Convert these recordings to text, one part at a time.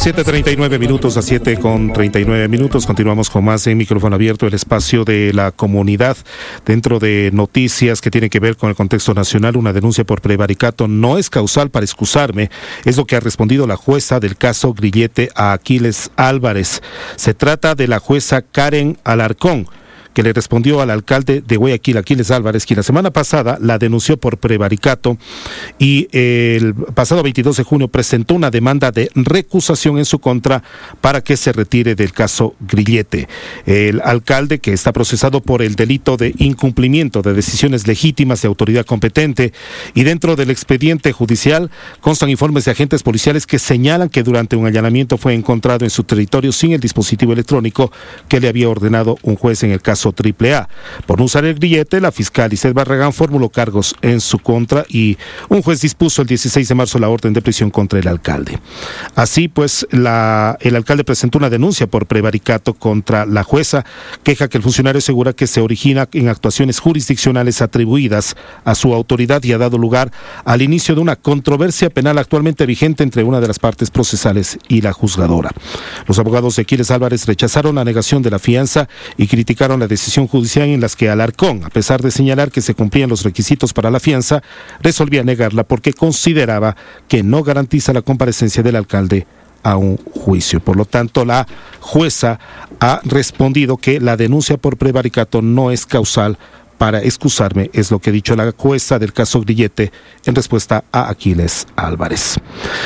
7:39 a 7:39. Continuamos con más en Micrófono Abierto, el espacio de la comunidad. Dentro de noticias que tienen que ver con el contexto nacional, una denuncia por prevaricato no es causal para excusarme, es lo que ha respondido la jueza del caso Grillete a Aquiles Álvarez. Se trata de la jueza Karen Alarcón, que le respondió al alcalde de Guayaquil, Aquiles Álvarez, quien la semana pasada la denunció por prevaricato y el pasado 22 de junio presentó una demanda de recusación en su contra para que se retire del caso Grillete. El alcalde, que está procesado por el delito de incumplimiento de decisiones legítimas de autoridad competente, y dentro del expediente judicial constan informes de agentes policiales que señalan que durante un allanamiento fue encontrado en su territorio sin el dispositivo electrónico que le había ordenado un juez en el caso AAA. Por no usar el grillete, la fiscal Iseth Barragán formuló cargos en su contra y un juez dispuso el 16 de marzo la orden de prisión contra el alcalde. Así pues, el alcalde presentó una denuncia por prevaricato contra la jueza, queja que el funcionario asegura que se origina en actuaciones jurisdiccionales atribuidas a su autoridad y ha dado lugar al inicio de una controversia penal actualmente vigente entre una de las partes procesales y la juzgadora. Los abogados de Aquiles Álvarez rechazaron la negación de la fianza y criticaron la decisión judicial en las que Alarcón, a pesar de señalar que se cumplían los requisitos para la fianza, resolvía negarla porque consideraba que no garantiza la comparecencia del alcalde a un juicio. Por lo tanto, la jueza ha respondido que la denuncia por prevaricato no es causal para excusarme, es lo que ha dicho la jueza del caso Grillete en respuesta a Aquiles Álvarez.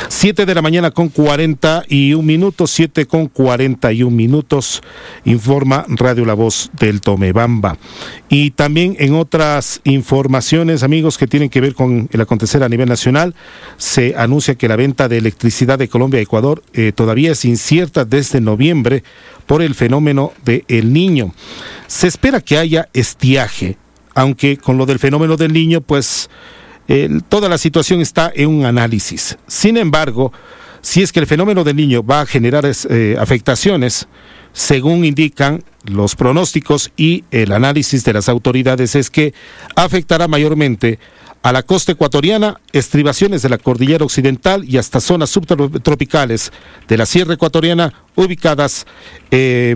7:41, informa Radio La Voz del Tomebamba. Y también en otras informaciones, amigos, que tienen que ver con el acontecer a nivel nacional, se anuncia que la venta de electricidad de Colombia a Ecuador todavía es incierta desde noviembre por el fenómeno de El Niño. Se espera que haya estiaje, aunque con lo del fenómeno del Niño, pues toda la situación está en un análisis. Sin embargo, si es que el fenómeno del Niño va a generar afectaciones, según indican los pronósticos y el análisis de las autoridades, es que afectará mayormente a la costa ecuatoriana, estribaciones de la cordillera occidental y hasta zonas subtropicales de la sierra ecuatoriana ubicadas a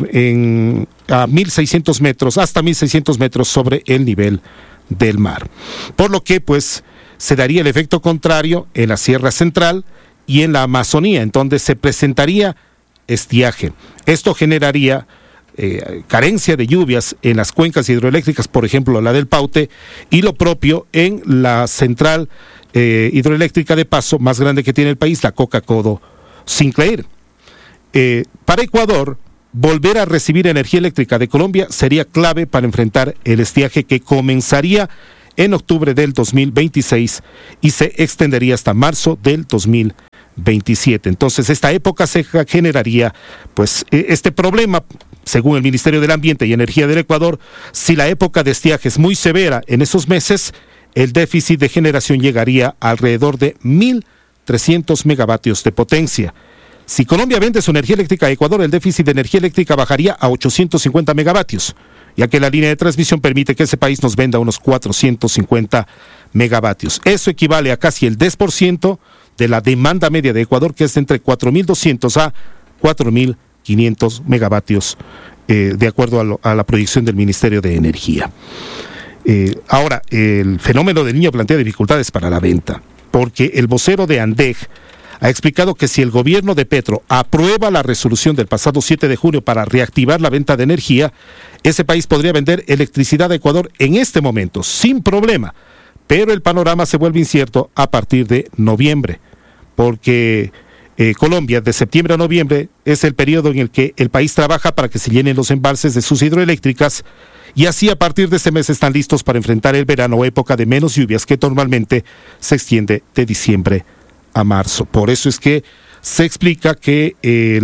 1.600 metros, hasta 1.600 metros sobre el nivel del mar. Por lo que, pues, se daría el efecto contrario en la sierra central y en la Amazonía, en donde se presentaría estiaje. Esto generaría carencia de lluvias en las cuencas hidroeléctricas, por ejemplo la del Paute, y lo propio en la central hidroeléctrica de paso más grande que tiene el país, la Coca-Codo Sinclair. Para Ecuador, volver a recibir energía eléctrica de Colombia sería clave para enfrentar el estiaje que comenzaría en octubre del 2026 y se extendería hasta marzo del 2027. Entonces, esta época se generaría, pues, este problema. Según el Ministerio del Ambiente y Energía del Ecuador, si la época de estiaje es muy severa en esos meses, el déficit de generación llegaría a alrededor de 1.300 megavatios de potencia. Si Colombia vende su energía eléctrica a Ecuador, el déficit de energía eléctrica bajaría a 850 megavatios, ya que la línea de transmisión permite que ese país nos venda unos 450 megavatios. Eso equivale a casi el 10% de la demanda media de Ecuador, que es entre 4.200 a 4.500 megavatios, de acuerdo a la proyección del Ministerio de Energía. Ahora, el fenómeno del Niño plantea dificultades para la venta, porque el vocero de ANDEG ha explicado que si el gobierno de Petro aprueba la resolución del pasado 7 de junio para reactivar la venta de energía, ese país podría vender electricidad a Ecuador en este momento, sin problema, pero el panorama se vuelve incierto a partir de noviembre, porque Colombia, de septiembre a noviembre, es el periodo en el que el país trabaja para que se llenen los embalses de sus hidroeléctricas, y así a partir de este mes están listos para enfrentar el verano, época de menos lluvias que normalmente se extiende de diciembre a marzo. Por eso es que se explica que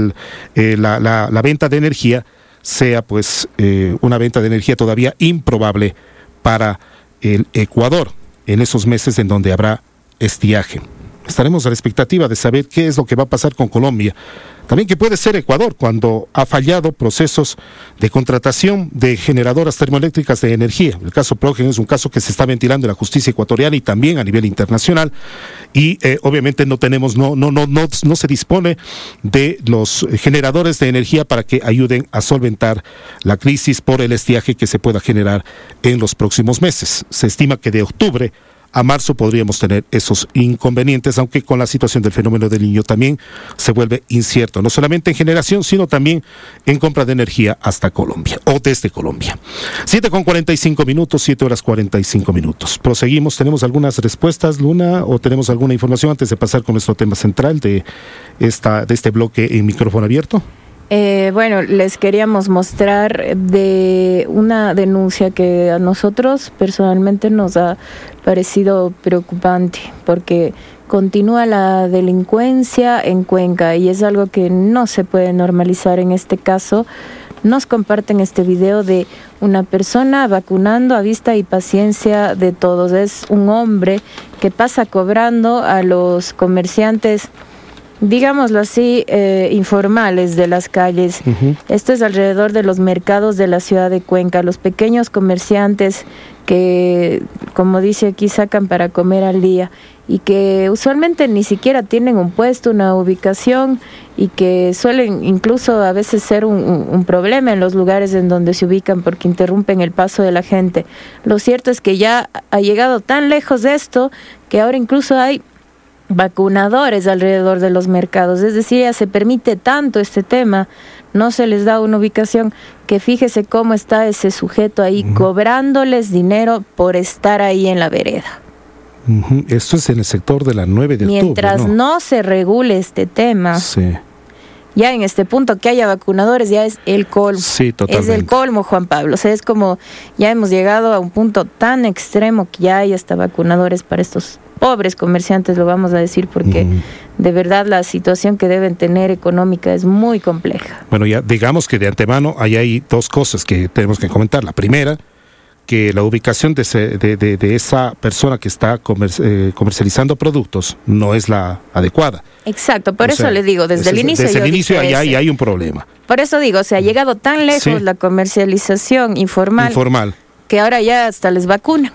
la venta de energía sea, pues, una venta de energía todavía improbable para el Ecuador en esos meses en donde habrá estiaje. estaremos a la expectativa de saber qué es lo que va a pasar con Colombia. También que puede ser Ecuador, cuando ha fallado procesos de contratación de generadoras termoeléctricas de energía. El caso Progen es un caso que se está ventilando en la justicia ecuatoriana y también a nivel internacional. Y obviamente no se dispone de los generadores de energía para que ayuden a solventar la crisis por el estiaje que se pueda generar en los próximos meses. Se estima que de octubre a marzo podríamos tener esos inconvenientes, aunque con la situación del fenómeno del Niño también se vuelve incierto, no solamente en generación, sino también en compra de energía hasta Colombia, o desde Colombia. 7:45, 7 horas 45 minutos. Proseguimos, ¿tenemos algunas respuestas, Luna, o tenemos alguna información antes de pasar con nuestro tema central de este bloque en micrófono abierto? Bueno, les queríamos mostrar de una denuncia que a nosotros personalmente nos ha parecido preocupante, porque continúa la delincuencia en Cuenca y es algo que no se puede normalizar en este caso. Nos comparten este video de una persona vacunando a vista y paciencia de todos. Es un hombre que pasa cobrando a los comerciantes, digámoslo así, informales de las calles. Uh-huh. Esto es alrededor de los mercados de la ciudad de Cuenca. Los pequeños comerciantes que, como dice aquí, sacan para comer al día y que usualmente ni siquiera tienen un puesto, una ubicación, y que suelen incluso a veces ser un problema en los lugares en donde se ubican porque interrumpen el paso de la gente. Lo cierto es que ya ha llegado tan lejos de esto que ahora incluso hay vacunadores alrededor de los mercados, es decir, ya se permite tanto este tema, no se les da una ubicación, que fíjese cómo está ese sujeto ahí, uh-huh, cobrándoles dinero por estar ahí en la vereda. Uh-huh. Esto es en el sector de la 9 de Mientras octubre, no se regule este tema, sí, ya en este punto que haya vacunadores ya es el colmo. Sí, totalmente. Es el colmo, Juan Pablo. O sea, es como ya hemos llegado a un punto tan extremo que ya hay hasta vacunadores para estos pobres comerciantes, lo vamos a decir, porque de verdad la situación que deben tener económica es muy compleja. Bueno, ya digamos que de antemano ahí hay dos cosas que tenemos que comentar. La primera, que la ubicación de esa persona que está comercializando productos no es la adecuada. Exacto, por eso le digo, desde el inicio. Desde el inicio allá hay un problema. Por eso digo, o sea, ha llegado tan lejos, sí, la comercialización informal, que ahora ya hasta les vacunan.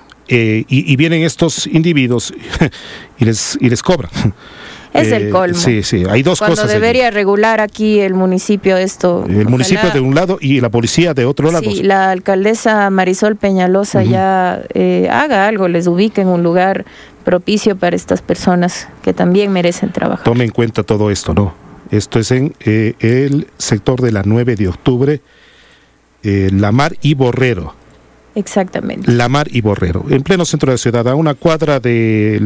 Y vienen estos individuos y les cobran. Es el colmo. Sí, hay dos cosas. Cuando debería regular aquí el municipio esto. El municipio de un lado y la policía de otro lado. Sí, la alcaldesa Marisol Peñalosa ya haga algo, les ubique en un lugar propicio para estas personas que también merecen trabajar. Tome en cuenta todo esto, ¿no? Esto es en el sector de la 9 de octubre, La Mar y Borrero. Exactamente. La Mar y Borrero, en pleno centro de la ciudad, a una cuadra del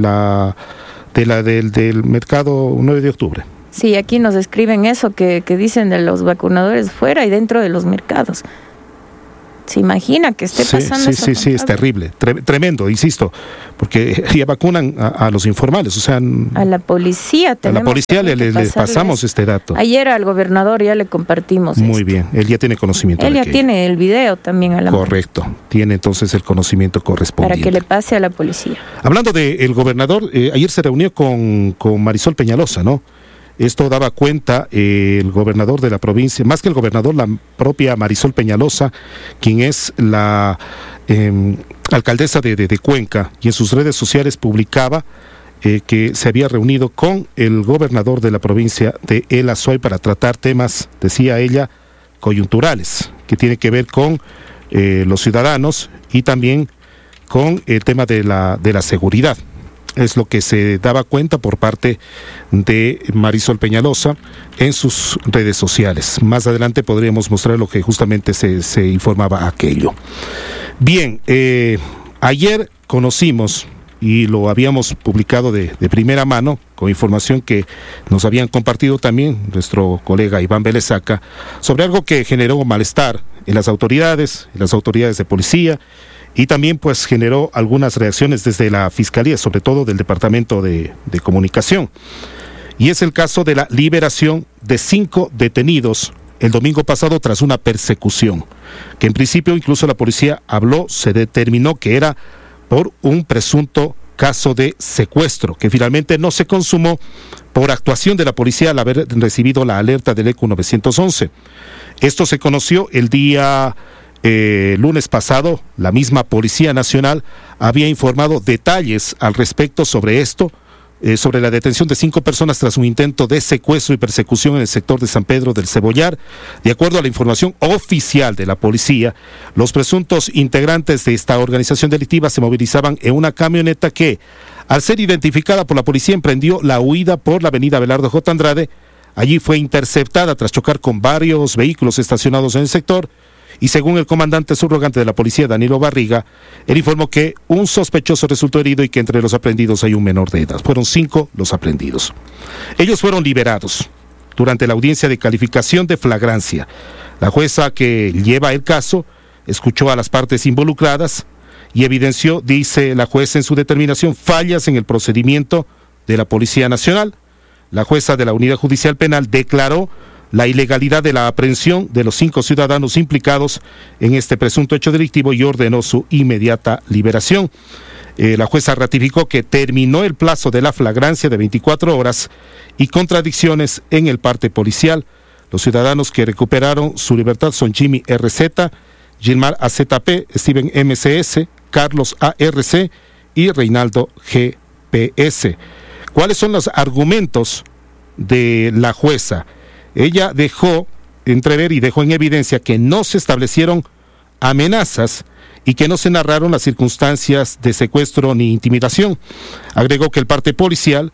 mercado 9 de octubre. Sí, aquí nos escriben eso que dicen de los vacunadores fuera y dentro de los mercados. ¿Se imagina que esté pasando eso? Sí, es terrible, tremendo, insisto, porque ya vacunan a los informales, o sea... A la policía les pasamos este dato. Ayer al gobernador ya le compartimos Muy bien, él ya tiene conocimiento. Él ya tiene el video también a la mano. Correcto, tiene entonces el conocimiento correspondiente. Para que le pase a la policía. Hablando del gobernador, ayer se reunió con Marisol Peñalosa, ¿no? Esto daba cuenta el gobernador de la provincia, más que el gobernador, la propia Marisol Peñalosa, quien es la alcaldesa de Cuenca, y en sus redes sociales publicaba que se había reunido con el gobernador de la provincia de El Azuay para tratar temas, decía ella, coyunturales, que tiene que ver con los ciudadanos y también con el tema de la seguridad. Es lo que se daba cuenta por parte de Marisol Peñalosa en sus redes sociales. Más adelante podríamos mostrar lo que justamente se informaba aquello. Bien, ayer conocimos, y lo habíamos publicado de primera mano, con información que nos habían compartido también nuestro colega Iván Velezaca, sobre algo que generó malestar en las autoridades de policía, y también pues generó algunas reacciones desde la Fiscalía, sobre todo del Departamento de Comunicación. Y es el caso de la liberación de 5 detenidos el domingo pasado tras una persecución, que en principio incluso la policía se determinó que era por un presunto caso de secuestro, que finalmente no se consumó por actuación de la policía al haber recibido la alerta del ECU 911. Esto se conoció el día lunes pasado. La misma Policía Nacional había informado detalles al respecto sobre esto, sobre la detención de 5 personas tras un intento de secuestro y persecución en el sector de San Pedro del Cebollar. De acuerdo a la información oficial de la policía, los presuntos integrantes de esta organización delictiva se movilizaban en una camioneta que, al ser identificada por la policía, emprendió la huida por la avenida Abelardo J. Andrade. Allí fue interceptada tras chocar con varios vehículos estacionados en el sector. Y según el comandante subrogante de la policía, Danilo Barriga, él informó que un sospechoso resultó herido y que entre los aprehendidos hay un menor de edad. Fueron 5 los aprehendidos. Ellos fueron liberados durante la audiencia de calificación de flagrancia. La jueza que lleva el caso escuchó a las partes involucradas y evidenció, dice la jueza en su determinación, fallas en el procedimiento de la Policía Nacional. La jueza de la Unidad Judicial Penal declaró la ilegalidad de la aprehensión de los 5 ciudadanos implicados en este presunto hecho delictivo y ordenó su inmediata liberación. La jueza ratificó que terminó el plazo de la flagrancia de 24 horas y contradicciones en el parte policial. Los ciudadanos que recuperaron su libertad son Jimmy RZ, Gilmar AZP, Steven MCS, Carlos ARC y Reinaldo GPS. ¿Cuáles son los argumentos de la jueza? Ella dejó entrever y dejó en evidencia que no se establecieron amenazas y que no se narraron las circunstancias de secuestro ni intimidación. Agregó que el parte policial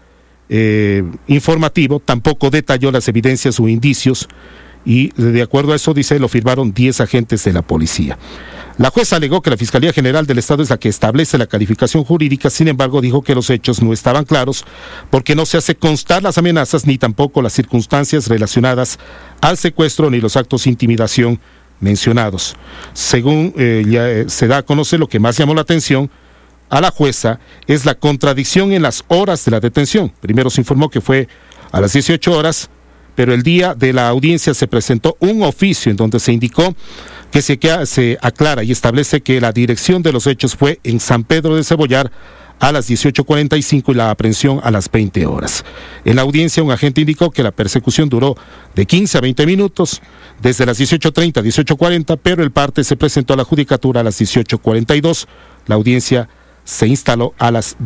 informativo tampoco detalló las evidencias o indicios y de acuerdo a eso, dice, lo firmaron 10 agentes de la policía. La jueza alegó que la Fiscalía General del Estado es la que establece la calificación jurídica, sin embargo dijo que los hechos no estaban claros porque no se hace constar las amenazas ni tampoco las circunstancias relacionadas al secuestro ni los actos de intimidación mencionados. Según ya se da a conocer, lo que más llamó la atención a la jueza es la contradicción en las horas de la detención. Primero se informó que fue a las 18 horas, pero el día de la audiencia se presentó un oficio en donde se indicó que se aclara y establece que la dirección de los hechos fue en San Pedro de Cebollar a las 18:45 y la aprehensión a las 20 horas. En la audiencia, un agente indicó que la persecución duró de 15 a 20 minutos, desde las 18:30 a 18:40, pero el parte se presentó a la judicatura a las 18:42. La audiencia se instaló a las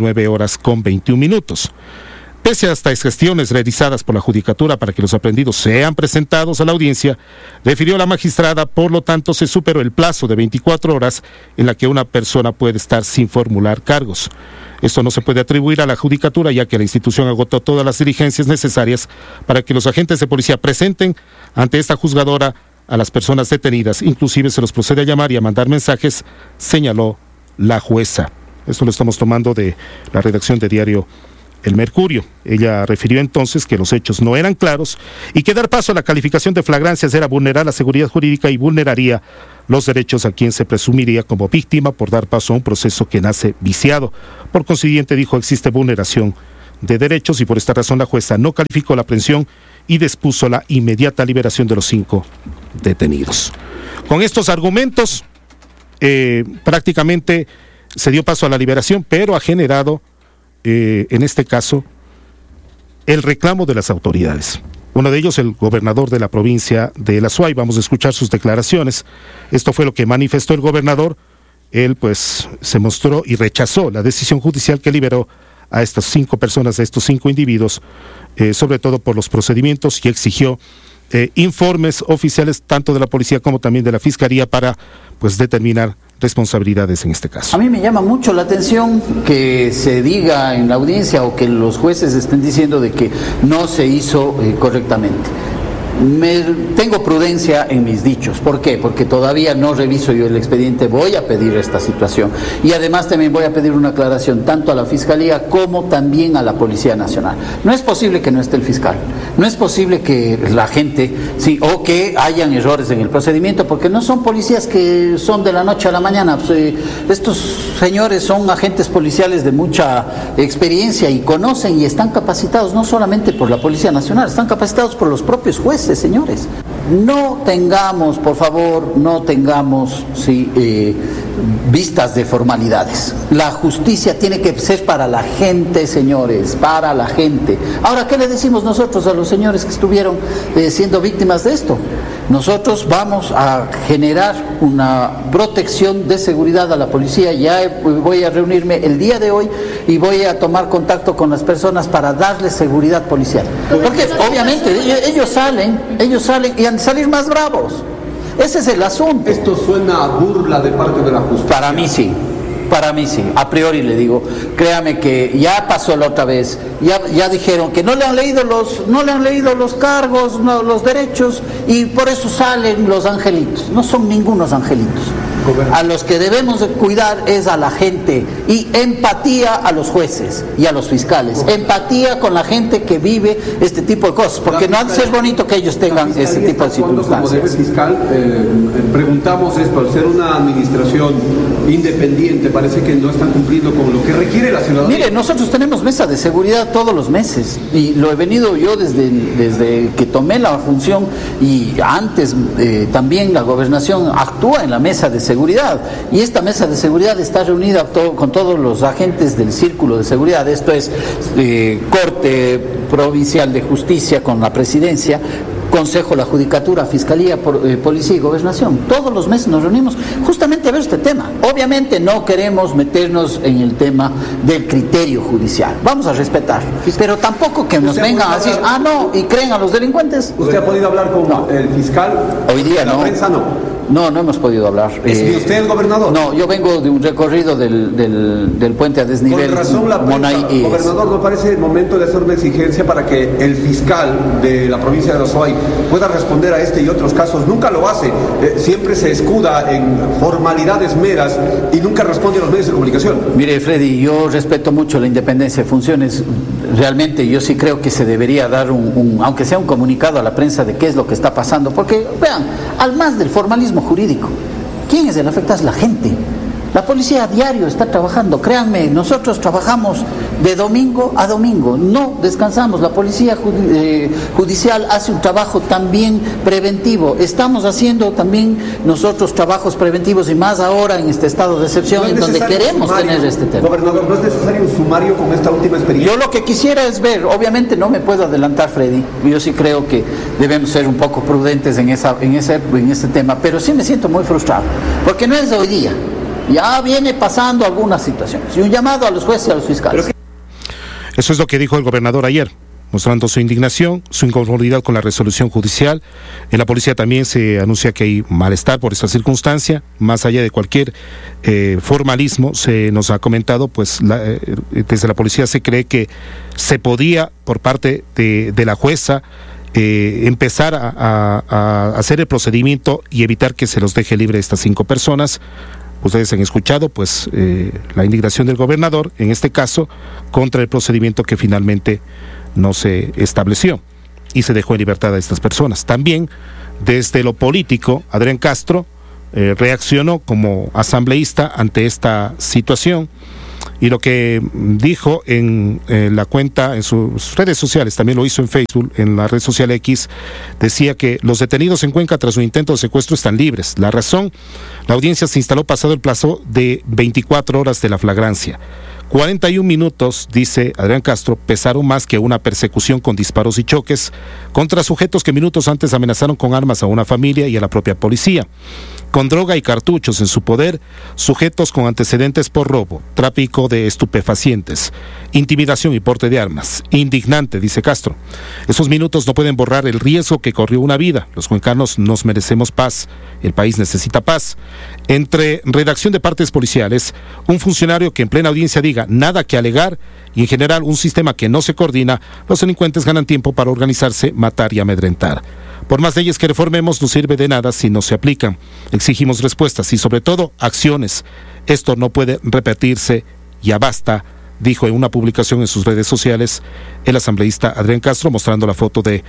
19:21. Pese a estas gestiones realizadas por la Judicatura para que los aprehendidos sean presentados a la audiencia, refirió la magistrada, por lo tanto se superó el plazo de 24 horas en la que una persona puede estar sin formular cargos. Esto no se puede atribuir a la Judicatura, ya que la institución agotó todas las diligencias necesarias para que los agentes de policía presenten ante esta juzgadora a las personas detenidas. Inclusive se los procede a llamar y a mandar mensajes, señaló la jueza. Esto lo estamos tomando de la redacción de Diario El Mercurio. Ella refirió entonces que los hechos no eran claros y que dar paso a la calificación de flagrancias era vulnerar la seguridad jurídica y vulneraría los derechos a quien se presumiría como víctima por dar paso a un proceso que nace viciado. Por consiguiente, dijo, existe vulneración de derechos y por esta razón la jueza no calificó la aprehensión y dispuso la inmediata liberación de los 5 detenidos. Con estos argumentos, prácticamente se dio paso a la liberación, pero ha generado en este caso el reclamo de las autoridades. Uno de ellos, el gobernador de la provincia de El Azuay. Vamos a escuchar sus declaraciones. Esto fue lo que manifestó el gobernador. Él pues se mostró y rechazó la decisión judicial que liberó a estas 5 personas, a estos 5 individuos, sobre todo por los procedimientos, y exigió informes oficiales tanto de la policía como también de la fiscalía para pues determinar responsabilidades en este caso. A mí me llama mucho la atención que se diga en la audiencia o que los jueces estén diciendo de que no se hizo correctamente. Tengo prudencia en mis dichos. ¿Por qué? Porque todavía no reviso yo el expediente, voy a pedir esta situación y además también voy a pedir una aclaración tanto a la Fiscalía como también a la Policía Nacional. No es posible que no esté el fiscal, no es posible que la gente, sí, o que hayan errores en el procedimiento, porque no son policías que son de la noche a la mañana. Estos señores son agentes policiales de mucha experiencia y conocen y están capacitados no solamente por la Policía Nacional, están capacitados por los propios jueces, señores. No tengamos, por favor, vistas de formalidades. La justicia tiene que ser para la gente, señores, para la gente. Ahora, ¿qué le decimos nosotros a los señores que estuvieron siendo víctimas de esto? Nosotros vamos a generar una protección de seguridad a la policía. Ya voy a reunirme el día de hoy y voy a tomar contacto con las personas para darles seguridad policial. Porque obviamente ellos salen y han de salir más bravos. Ese es el asunto. ¿Esto suena a burla de parte de la justicia? Para mí sí, a priori le digo, créame que ya pasó la otra vez, ya dijeron que no le han leído los cargos, no, los derechos, y por eso salen los angelitos. No son ningunos angelitos. A los que debemos de cuidar es a la gente, y empatía a los jueces y a los fiscales, empatía con la gente que vive este tipo de cosas, porque no ha de ser bonito que ellos tengan ese tipo de circunstancias. Como debe fiscal, preguntamos esto, al ser una administración independiente, parece que no están cumpliendo con lo que requiere la ciudadanía. Mire, nosotros tenemos mesa de seguridad todos los meses, y lo he venido yo desde que tomé la función, y antes también la gobernación actúa en la mesa de seguridad, y esta mesa de seguridad está reunida con todos los agentes del círculo de seguridad. Esto es Corte Provincial de Justicia con la Presidencia, Consejo, la Judicatura, Fiscalía, Policía y Gobernación. Todos los meses nos reunimos justamente a ver este tema. Obviamente no queremos meternos en el tema del criterio judicial. Vamos a respetar, pero tampoco que nos vengan a decir, no, y creen a los delincuentes. ¿Usted ha podido hablar con el fiscal? Hoy día no. ¿La prensa no? No hemos podido hablar. ¿Y usted el gobernador? No, yo vengo de un recorrido del puente a desnivel. Con razón la prensa, gobernador, ¿no parece el momento de hacer una exigencia para que el fiscal de la provincia de Azuay pueda responder a este y otros casos? Nunca lo hace, siempre se escuda en formalidades meras y nunca responde a los medios de comunicación. Mire, Freddy, yo respeto mucho la independencia de funciones. Realmente yo sí creo que se debería dar aunque sea un comunicado a la prensa de qué es lo que está pasando, porque vean, al más del formalismo jurídico, ¿quién es el afectado? Es la gente. La policía a diario está trabajando, créanme, nosotros trabajamos de domingo a domingo, no descansamos. La policía judicial hace un trabajo también preventivo. Estamos haciendo también nosotros trabajos preventivos, y más ahora en este estado de excepción, en donde queremos tener este tema. Gobernador, ¿no es necesario un sumario con esta última experiencia? Yo lo que quisiera es ver, obviamente no me puedo adelantar, Freddy, yo sí creo que debemos ser un poco prudentes en ese tema, pero sí me siento muy frustrado, porque no es de hoy día. Ya viene pasando algunas situaciones, y un llamado a los jueces y a los fiscales. Eso es lo que dijo el gobernador ayer, mostrando su indignación, su inconformidad con la resolución judicial. En la policía también se anuncia que hay malestar por esta circunstancia, más allá de cualquier formalismo. Se nos ha comentado, pues desde la policía se cree que se podía, por parte de la jueza, empezar a hacer el procedimiento y evitar que se los deje libre estas 5 personas. Ustedes han escuchado pues la indignación del gobernador, en este caso, contra el procedimiento que finalmente no se estableció y se dejó en libertad a estas personas. También, desde lo político, Adrián Castro reaccionó como asambleísta ante esta situación, y lo que dijo en la cuenta, en sus redes sociales, también lo hizo en Facebook, en la red social X, decía que los detenidos en Cuenca tras un intento de secuestro están libres. La razón: la audiencia se instaló pasado el plazo de 24 horas de la flagrancia. 41 minutos, dice Adrián Castro, pesaron más que una persecución con disparos y choques contra sujetos que minutos antes amenazaron con armas a una familia y a la propia policía. Con droga y cartuchos en su poder, sujetos con antecedentes por robo, tráfico de estupefacientes, intimidación y porte de armas. Indignante, dice Castro. Esos minutos no pueden borrar el riesgo que corrió una vida. Los cuencanos nos merecemos paz. El país necesita paz. Entre redacción de partes policiales, un funcionario que en plena audiencia diga nada que alegar, y en general un sistema que no se coordina, los delincuentes ganan tiempo para organizarse, matar y amedrentar. Por más leyes que reformemos, no sirve de nada si no se aplican. Exigimos respuestas y, sobre todo, acciones. Esto no puede repetirse, ya basta, dijo en una publicación en sus redes sociales el asambleísta Adrián Castro, mostrando la foto de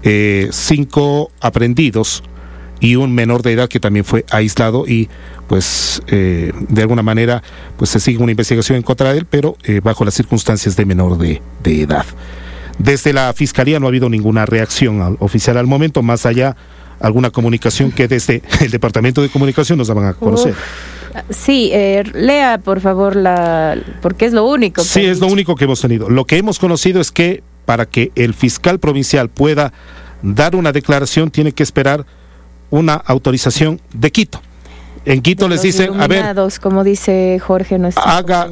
5 aprehendidos y un menor de edad que también fue aislado, y pues de alguna manera pues se sigue una investigación en contra de él, pero bajo las circunstancias de menor de edad. Desde la Fiscalía no ha habido ninguna reacción oficial al momento, más allá alguna comunicación que desde el Departamento de Comunicación nos daban a conocer. Sí, lea por favor porque es lo único. Sí, es lo único que hemos tenido. Lo que hemos conocido es que para que el fiscal provincial pueda dar una declaración tiene que esperar una autorización de Quito. En Quito les dicen, a ver, como dice Jorge, haga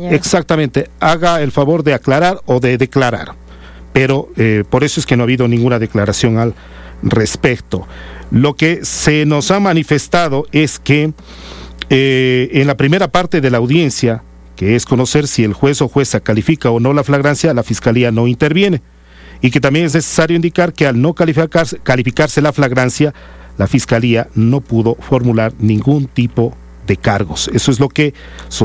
el favor de aclarar o de declarar. Pero por eso es que no ha habido ninguna declaración al respecto. Lo que se nos ha manifestado es que en la primera parte de la audiencia, que es conocer si el juez o jueza califica o no la flagrancia, la Fiscalía no interviene. Y que también es necesario indicar que al no calificarse la flagrancia, la Fiscalía no pudo formular ningún tipo de cargos. Eso es lo que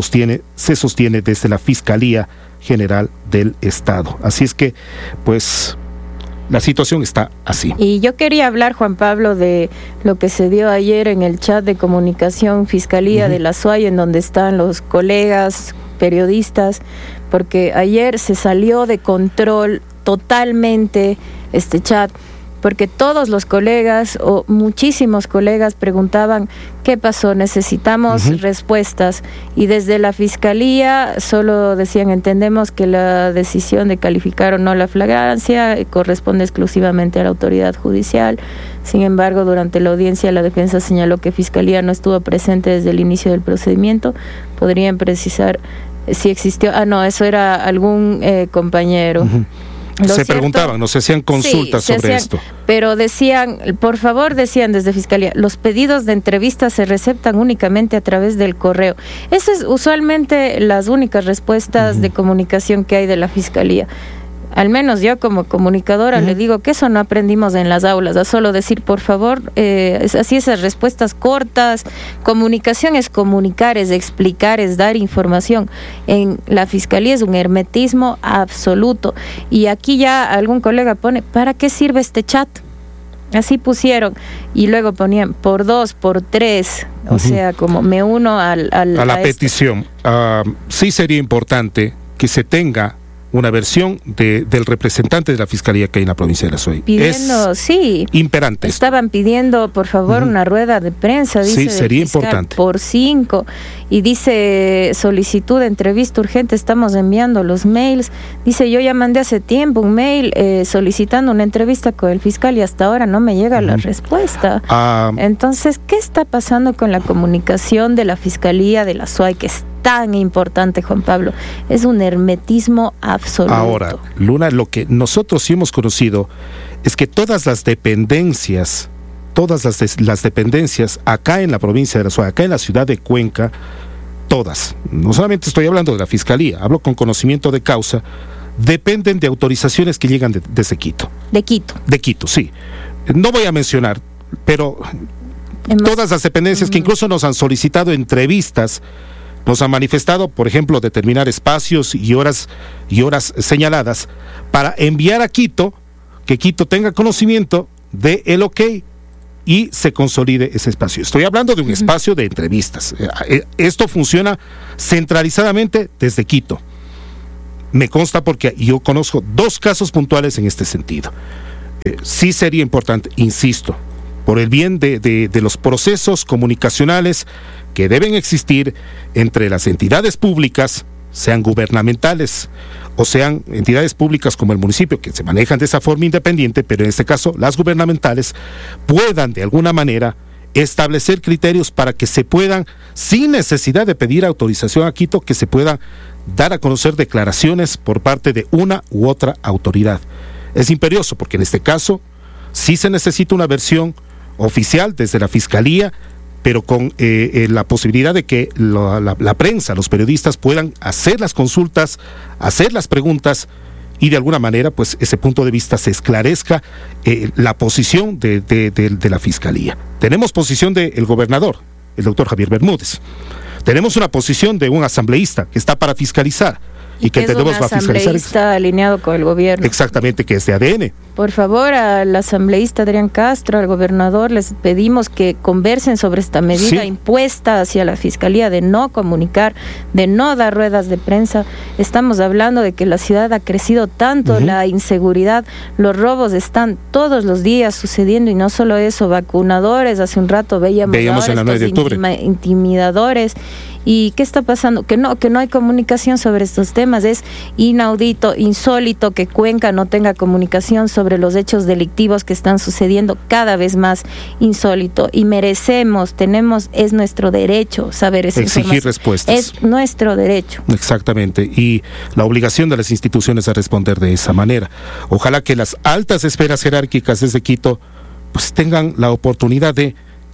se sostiene desde la Fiscalía General del Estado. Así es que, pues, la situación está así. Y yo quería hablar, Juan Pablo, de lo que se dio ayer en el chat de comunicación Fiscalía de la SUAY, en donde están los colegas periodistas, porque ayer se salió de control totalmente este chat, porque todos los colegas o muchísimos colegas preguntaban qué pasó, necesitamos respuestas, y desde la Fiscalía solo decían, entendemos que la decisión de calificar o no la flagrancia corresponde exclusivamente a la autoridad judicial. Sin embargo, durante la audiencia la defensa señaló que Fiscalía no estuvo presente desde el inicio del procedimiento. ¿Podrían precisar si existió? Eso era algún compañero. Se preguntaban, nos hacían consultas sobre esto. Pero decían, por favor, decían desde Fiscalía, los pedidos de entrevistas se receptan únicamente a través del correo. Eso es usualmente las únicas respuestas de comunicación que hay de la Fiscalía. Al menos yo como comunicadora le digo que eso no aprendimos en las aulas, a solo decir por favor, es así, esas respuestas cortas. Comunicación es comunicar, es explicar, es dar información. En la Fiscalía es un hermetismo absoluto. Y aquí ya algún colega pone, ¿para qué sirve este chat? Así pusieron, y luego ponían por 2, por 3, o sea, como me uno a la petición. Sí sería importante que se tenga una versión del representante de la Fiscalía que hay en la provincia de la SUAY. Pidiendo, sí. Imperante. Estaban pidiendo, por favor, una rueda de prensa, dice. Sí, sería importante. Por 5. Y dice, solicitud de entrevista urgente, estamos enviando los mails. Dice, yo ya mandé hace tiempo un mail solicitando una entrevista con el fiscal y hasta ahora no me llega la respuesta. Entonces, ¿qué está pasando con la comunicación de la Fiscalía de la SUAY, que es tan importante, Juan Pablo? Es un hermetismo absoluto. Ahora, Luna, lo que nosotros sí hemos conocido es que todas las dependencias acá en la provincia de la SUAY, acá en la ciudad de Cuenca, todas, no solamente estoy hablando de la Fiscalía, hablo con conocimiento de causa, dependen de autorizaciones que llegan desde Quito. De Quito. De Quito, sí. No voy a mencionar, pero todas las dependencias que incluso nos han solicitado entrevistas, nos han manifestado, por ejemplo, determinar espacios y horas señaladas para enviar a Quito, que Quito tenga conocimiento de el ok y se consolide ese espacio. Estoy hablando de un espacio de entrevistas. Esto funciona centralizadamente desde Quito. Me consta porque yo conozco 2 casos puntuales en este sentido. Sí sería importante, insisto, por el bien de los procesos comunicacionales que deben existir entre las entidades públicas, sean gubernamentales o sean entidades públicas como el municipio, que se manejan de esa forma independiente, pero en este caso las gubernamentales puedan de alguna manera establecer criterios para que se puedan, sin necesidad de pedir autorización a Quito, que se puedan dar a conocer declaraciones por parte de una u otra autoridad. Es imperioso porque en este caso sí se necesita una versión oficial desde la Fiscalía, pero con la posibilidad de que la prensa, los periodistas puedan hacer las consultas, hacer las preguntas y de alguna manera pues ese punto de vista se esclarezca la posición de la Fiscalía. Tenemos posición del gobernador, el doctor Javier Bermúdez. Tenemos una posición de un asambleísta que está para fiscalizar y que entendemos va a fiscalizar. Está alineado con el gobierno. Exactamente, que es de ADN. Por favor, al asambleísta Adrián Castro, al gobernador, les pedimos que conversen sobre esta medida impuesta hacia la Fiscalía de no comunicar, de no dar ruedas de prensa. Estamos hablando de que la ciudad ha crecido tanto, la inseguridad, los robos están todos los días sucediendo, y no solo eso, vacunadores, hace un rato veíamos en la 9 de octubre. Intimidadores. ¿Y qué está pasando? Que no hay comunicación sobre estos temas. Es inaudito, insólito que Cuenca no tenga comunicación sobre los hechos delictivos que están sucediendo, cada vez más insólito. Y es nuestro derecho saber esa información. Exigir respuestas. Es nuestro derecho. Exactamente. Y la obligación de las instituciones a responder de esa manera. Ojalá que las altas esferas jerárquicas desde Quito pues tengan la oportunidad de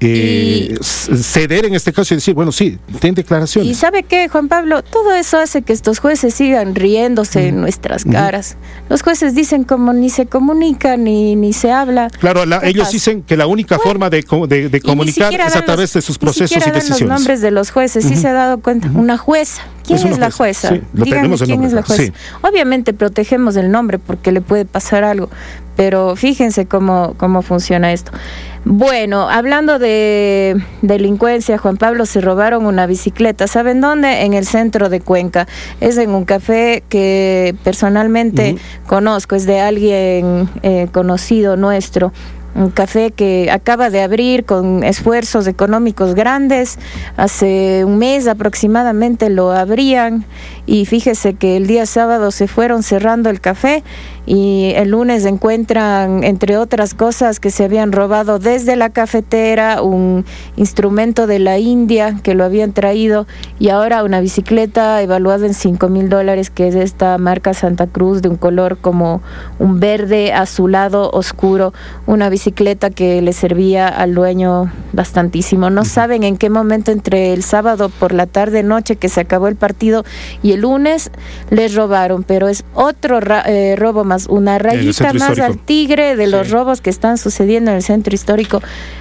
ceder en este caso y decir, bueno, sí, den declaraciones. ¿Y sabe qué, Juan Pablo? Todo eso hace que estos jueces sigan riéndose en nuestras caras. Los jueces dicen como ni se comunica ni se habla. Claro, ellos dicen que la única forma de comunicar es a través de sus procesos y decisiones. Los nombres de los jueces, ¿sí se ha dado cuenta? Una jueza. ¿Quién es la jueza? Sí, díganme quién es la jueza. Sí. Obviamente protegemos el nombre porque le puede pasar algo, pero fíjense cómo funciona esto. Bueno, hablando de delincuencia, Juan Pablo, se robaron una bicicleta. ¿Saben dónde? En el centro de Cuenca. Es en un café que personalmente conozco, es de alguien conocido nuestro. Un café que acaba de abrir con esfuerzos económicos grandes. Hace un mes aproximadamente lo abrían, y fíjese que el día sábado se fueron cerrando el café, y el lunes encuentran, entre otras cosas, que se habían robado desde la cafetera un instrumento de la India que lo habían traído, y ahora una bicicleta evaluada en $5,000, que es de esta marca Santa Cruz, de un color como un verde azulado oscuro, una bicicleta que le servía al dueño bastantísimo. No saben en qué momento, entre el sábado por la tarde noche que se acabó el partido y el lunes, les robaron, pero es otro robo más, una rayita más al tigre de los robos que están sucediendo en el centro histórico.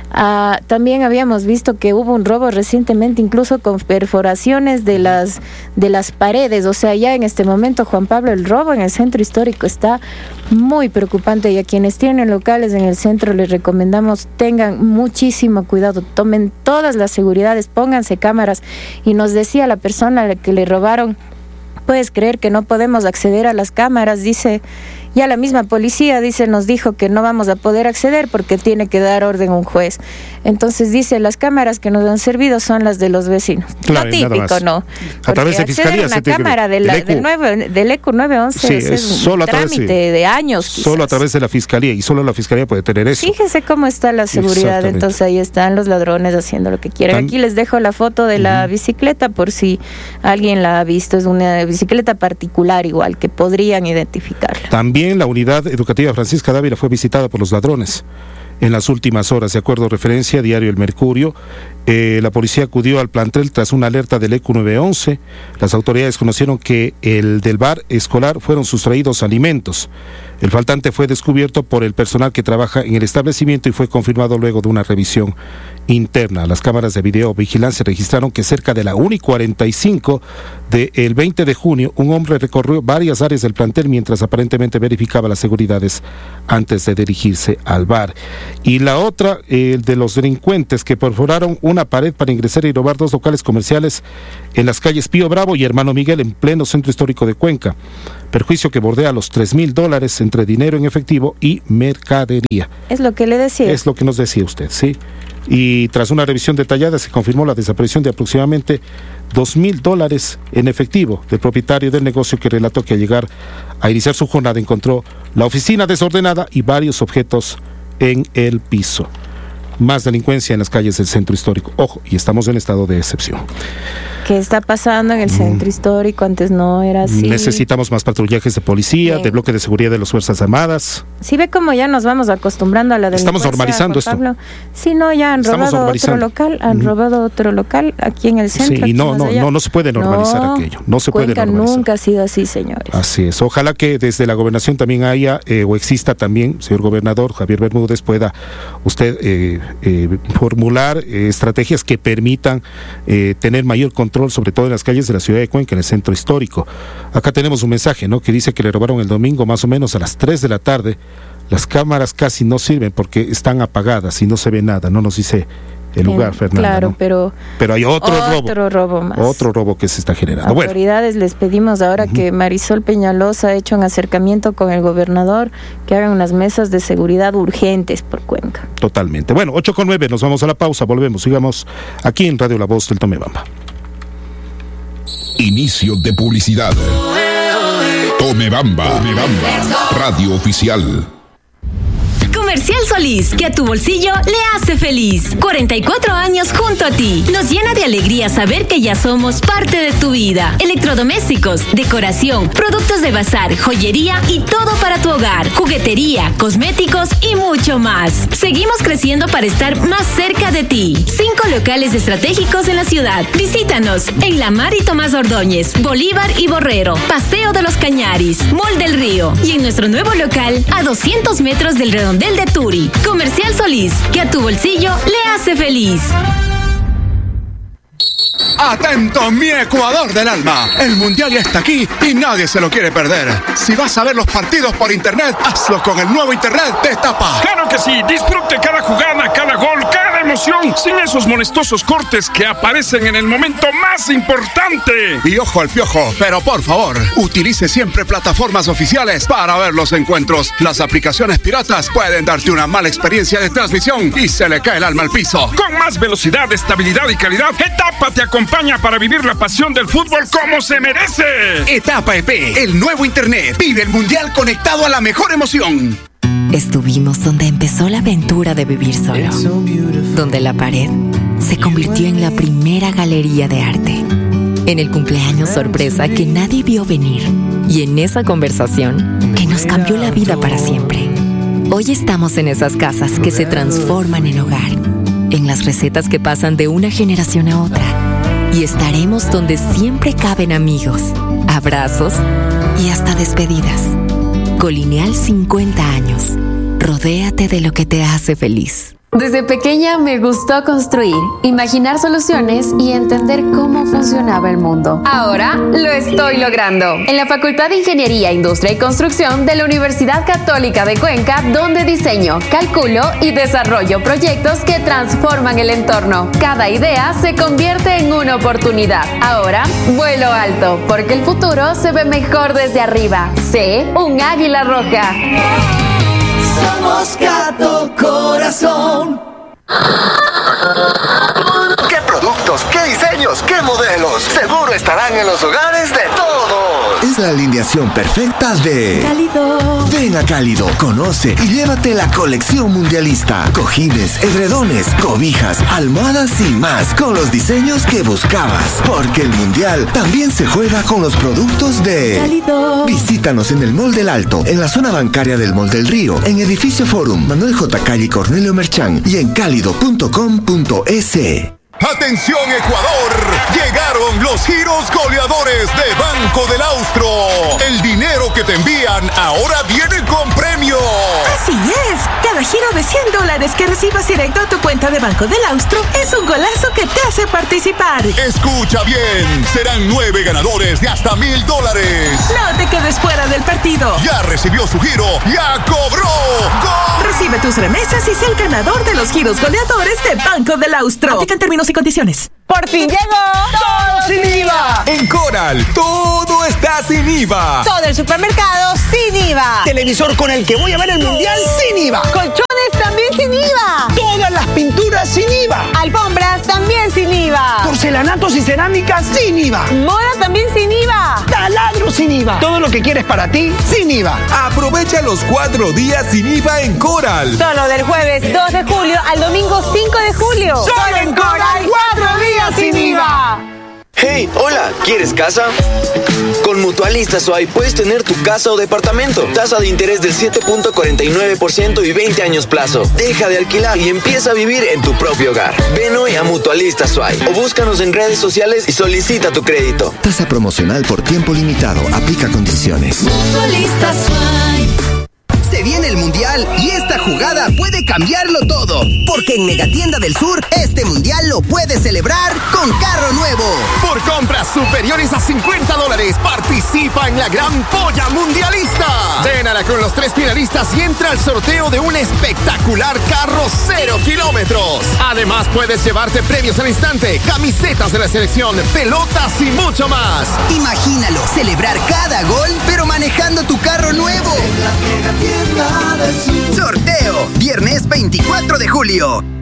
También habíamos visto que hubo un robo recientemente, incluso con perforaciones de las paredes. O sea, ya en este momento, Juan Pablo, el robo en el centro histórico está muy preocupante, y a quienes tienen locales en el centro les recomendamos tengan muchísimo cuidado, tomen todas las seguridades, pónganse cámaras. Y nos decía la persona a la que le robaron: ¿puedes creer que no podemos acceder a las cámaras? Dice, ya la misma policía, nos dijo que no vamos a poder acceder porque tiene que dar orden un juez. Entonces dice, las cámaras que nos han servido son las de los vecinos. Claro, lo típico, ¿no? A través de fiscalía. Una cámara del ECU 911 es un trámite de años. Solo a través de la fiscalía, y solo la fiscalía puede tener eso. Fíjese cómo está la seguridad. Entonces ahí están los ladrones haciendo lo que quieren. Aquí les dejo la foto de la bicicleta por si alguien la ha visto. Es una bicicleta particular igual, que podrían identificarla. También la unidad educativa Francisca Dávila fue visitada por los ladrones en las últimas horas. De acuerdo a referencia, diario El Mercurio, la policía acudió al plantel tras una alerta del ECU 911. Las autoridades conocieron que del bar escolar fueron sustraídos alimentos. El faltante fue descubierto por el personal que trabaja en el establecimiento y fue confirmado luego de una revisión interna. Las cámaras de videovigilancia registraron que cerca de la 1:45 del 20 de junio, un hombre recorrió varias áreas del plantel mientras aparentemente verificaba las seguridades antes de dirigirse al bar. Y la otra, de los delincuentes que perforaron una pared para ingresar y robar 2 locales comerciales en las calles Pío Bravo y Hermano Miguel, en pleno centro histórico de Cuenca. Perjuicio que bordea los $3,000 entre dinero en efectivo y mercadería. Es lo que le decía. Es lo que nos decía usted, sí. Y tras una revisión detallada se confirmó la desaparición de aproximadamente $2,000 en efectivo del propietario del negocio, que relató que al llegar a iniciar su jornada encontró la oficina desordenada y varios objetos en el piso. Más delincuencia en las calles del centro histórico. Ojo, y estamos en estado de excepción. ¿Qué está pasando en el centro histórico? Antes no era así. Necesitamos más patrullajes de policía, de bloque de seguridad de las Fuerzas Armadas. Sí, ve cómo ya nos vamos acostumbrando a la delincuencia. Estamos normalizando esto. Sí, no, ya han robado otro local, aquí en el centro. Sí, y no se puede normalizar aquello. No se puede normalizar. Nunca ha sido así, señores. Así es. Ojalá que desde la gobernación también haya, o exista también, señor gobernador Javier Bermúdez, pueda usted formular estrategias que permitan tener mayor control, sobre todo en las calles de la ciudad de Cuenca, en el centro histórico. Acá tenemos un mensaje, ¿no?, que dice que le robaron el domingo más o menos a las 3 de la tarde las cámaras casi no sirven porque están apagadas y no se ve nada, no nos dice el lugar, Fernanda. Claro, ¿no? Pero hay otro robo más. Otro robo que se está generando. Autoridades, les pedimos ahora que Marisol Peñalosa ha hecho un acercamiento con el gobernador, que hagan unas mesas de seguridad urgentes por Cuenca. Totalmente. Bueno, 8:09, nos vamos a la pausa, volvemos, sigamos aquí en Radio La Voz del Tomebamba. Inicio de publicidad. Tomebamba, radio oficial. Comercial Solís, que a tu bolsillo le hace feliz. 44 años junto a ti. Nos llena de alegría saber que ya somos parte de tu vida. Electrodomésticos, decoración, productos de bazar, joyería y todo para tu hogar. Juguetería, cosméticos y mucho más. Seguimos creciendo para estar más cerca de ti. 5 locales estratégicos en la ciudad. Visítanos en La Mar y Tomás Ordóñez, Bolívar y Borrero, Paseo de los Cañaris, Mall del Río. Y en nuestro nuevo local, a 200 metros del redondel de Turi. Comercial Solís, que a tu bolsillo le hace feliz. ¡Atento, mi Ecuador del alma! El Mundial ya está aquí y nadie se lo quiere perder. Si vas a ver los partidos por internet, hazlo con el nuevo internet de Etapa. ¡Claro que sí! Disfrute cada jugada, cada gol, cada emoción, sin esos molestosos cortes que aparecen en el momento más importante. Y ojo al piojo, pero por favor, utilice siempre plataformas oficiales para ver los encuentros. Las aplicaciones piratas pueden darte una mala experiencia de transmisión y se le cae el alma al piso. Con más velocidad, estabilidad y calidad, Etapa te acompaña para vivir la pasión del fútbol como se merece. Etapa EP, el nuevo internet. Vive el Mundial conectado a la mejor emoción. Estuvimos donde empezó la aventura de vivir solo. Donde la pared se convirtió en la primera galería de arte. En el cumpleaños sorpresa que nadie vio venir. Y en esa conversación que nos cambió la vida para siempre. Hoy estamos en esas casas que se transforman en hogar. En las recetas que pasan de una generación a otra. Y estaremos donde siempre caben amigos, abrazos y hasta despedidas. Colineal 50 años. Rodéate de lo que te hace feliz. Desde pequeña me gustó construir, imaginar soluciones y entender cómo funcionaba el mundo. Ahora lo estoy logrando. En la Facultad de Ingeniería, Industria y Construcción de la Universidad Católica de Cuenca, donde diseño, calculo y desarrollo proyectos que transforman el entorno. Cada idea se convierte en una oportunidad. Ahora vuelo alto, porque el futuro se ve mejor desde arriba. Sé un águila roja. Somos Gato Corazón. ¿Qué productos, qué diseños, qué modelos? Seguro estarán en los hogares de todos. Es la alineación perfecta de Cálido. Ven a Cálido, conoce y llévate la colección mundialista. Cojines, edredones, cobijas, almohadas y más, con los diseños que buscabas. Porque el Mundial también se juega con los productos de Cálido. Visítanos en el Mall del Alto, en la zona bancaria del Mall del Río, en Edificio Forum, Manuel J. Calle y Cornelio Merchán y en cálido.com.es. ¡Atención, Ecuador! Llegaron los giros goleadores de Banco del Austro. El dinero que te envían ahora viene con premio. Así es. Cada giro de $100 que recibas directo a tu cuenta de Banco del Austro es un golazo que te hace participar. Escucha bien. Serán 9 ganadores de hasta $1,000. No te quedes fuera del partido. Ya recibió su giro. ¡Ya cobró! ¡Gol! Recibe tus remesas y sé el ganador de los giros goleadores de Banco del Austro. Aplican términos y condiciones. ¡Por fin llegó! ¡Todo sin IVA! En Coral, todo está sin IVA. Todo el supermercado sin IVA. Televisor con el que voy a ver el Mundial sin IVA. Colchones también sin IVA. Todas las pinturas sin IVA. Alfombras también sin IVA. Porcelanatos y cerámicas sin IVA. Moda también sin IVA. Taladros sin IVA. Todo lo que quieres para ti sin IVA. Aprovecha los 4 días sin IVA en Coral. Solo del jueves 2 de julio al domingo 5 de julio. Solo en Coral 4 días sin IVA. Hey, hola, ¿quieres casa? Con Mutualistas Suay puedes tener tu casa o departamento. Tasa de interés del 7.49% y 20 años plazo. Deja de alquilar y empieza a vivir en tu propio hogar. Ven hoy a Mutualistas Suay o búscanos en redes sociales y solicita tu crédito. Tasa promocional por tiempo limitado. Aplica condiciones. Mutualistas Suay. Se viene el Mundial y esta jugada puede cambiarlo todo. Porque en Megatienda del Sur, este Mundial lo puedes celebrar con carro nuevo. Por compras superiores a $50, participa en la gran polla mundialista. Llénala con los 3 finalistas y entra al sorteo de un espectacular carro 0 kilómetros. Además, puedes llevarte premios al instante, camisetas de la selección, pelotas y mucho más. Imagínalo, celebrar cada gol, pero manejando tu carro nuevo. Sorteo, viernes 24 de julio.